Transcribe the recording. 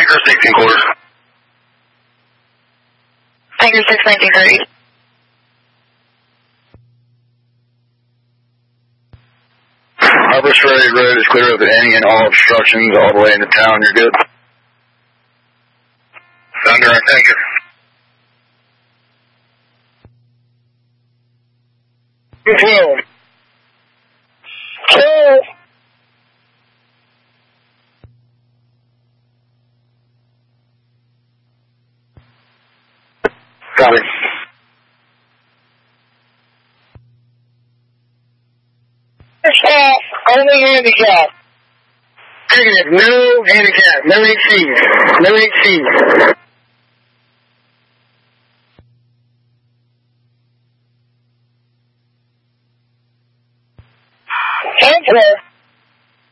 Anchor 16 quarters. Anchor 61930. Harbor Ferry Road is clear of any and all obstructions all the way into town. You're good. Thunder, I think. Control. 2. Copy. Stop. Only handicap. Negative. No handicap. No HCs. No HCs. Answer.